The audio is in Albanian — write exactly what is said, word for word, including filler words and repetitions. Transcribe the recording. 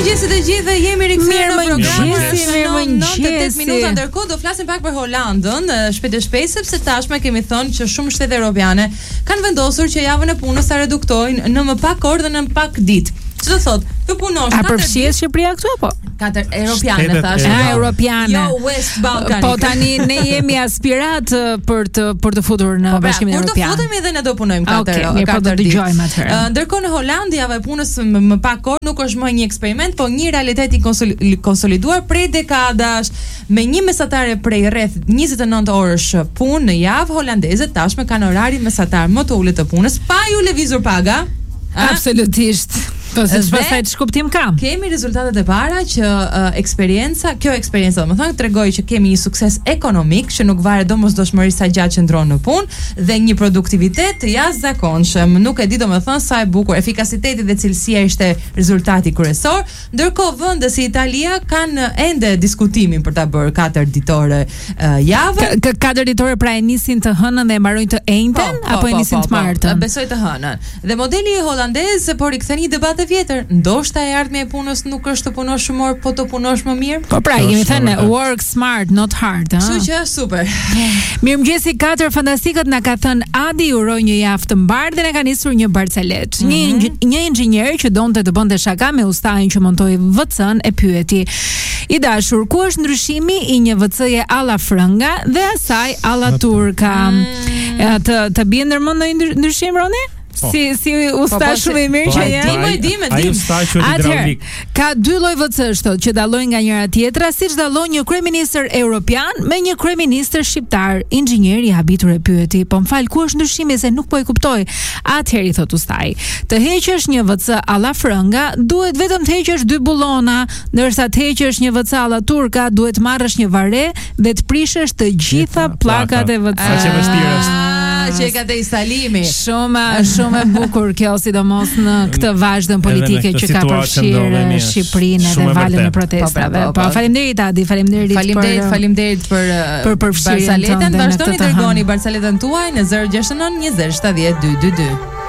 Mirëmëngjes të gjithëve, jemi rikthyer në programin Mirëmëngjes. minuta. Ndërkohë do flasim pak për Holandën, shpejt e shpejt, sepse tashmë kemi thënë që shumë shtete europiane kanë vendosur që javën e punës ta reduktojnë në më pak orë dhe në më pak ditë. Ç'do thotë? Të punosh A përfshihet Shqipëria këtu apo? Katër europiane thash. Ah, europiane. Jo West Balkan. Po tani ne jemi aspirat për të për të futur në Bashkimin Evropian. Kur të futemi dhe ne do punojmë katër okay, katër ditë. Dëgjojmë atëherë. Ndërkohë në Holandë java e punës më, më pak orë nuk është më një eksperiment, po një realitet i konsoliduar prej dekadash, me një mesatare prej rreth njëzet e nëntë orësh punë në javë. Holandezët tashmë kanë orarin mesatar më të ulët të punës, pa ju lëvizur paga. Absolutisht. Po se çfarë shkuptim kam? Kemi rezultatet e para që uh, eksperienca, kjo eksperiencë domethënë tregoi që kemi një sukses ekonomik që nuk varet domosdoshmërisht sa gjatë qëndron në punë dhe një produktivitet të jashtëzakonshëm. Nuk e di domethënë sa e bukur, efikasiteti dhe cilësia ishte rezultati kryesor, ndërkohë vende si Italia kanë ende diskutimin për ta bërë katër ditore uh, javë. Ka, katër ditore pra e nisin të hënën dhe e mbarojnë të enjten po, po, apo e nisin po, po, të martën? Po, besoj të hënën. Dhe modeli holandez po rikthen një debat e vjetër. Ndoshta e ardhmja e punës nuk është të punosh shumë orë, po të punosh më mirë. Po pra, kemi thënë work smart, not hard, ha. Kështu që super. Mirëmëngjesi katër fantastikët na ka thënë Adi, uroj një javë të mbarë dhe na ka nisur një barcelet. Mm -hmm. Një një inxhinier që donte të bënte shaka me ustajin që montoi V C-n e pyeti: "I dashur, ku është ndryshimi i një V C-je alla frënga dhe asaj alla turka?" Mm. Të të bie ndërmend ndonjë ndryshim, Roni? Po. Si si usta shumë i mirë që janë. Dimoj dimë, ai usta që hidraulik. Ka dy lloj V C-sh thotë që dallojnë nga njëra tjetra, siç dallon një kryeministër europian me një kryeministër shqiptar. Inxhinieri i habitur e pyeti: "Po m'fal, ku është ndryshimi se nuk po e kuptoj?" Atëherë i thot ustaj: "Të heqësh një V C alla frënga, duhet vetëm të heqësh dy bullona, ndërsa të heqësh një V C alla turka, duhet marrësh një vare dhe të prishësh të gjitha pllakat e V C-s." Sa që vështirë është. Që e ka të instalimi. Shumë, shumë e bukur kjo, sidomos në këtë vazhdën politike që ka përfshirë Shqipërinë dhe valën e protestave. Po, faleminderit Adi, faleminderit për Faleminderit, faleminderit për për përfshirjen Barsaletën. tënde. Vazhdoni të dërgoni Barsaletën tuaj në zero gjasht nëntë njëzet shtatëdhjetë dy dy dy.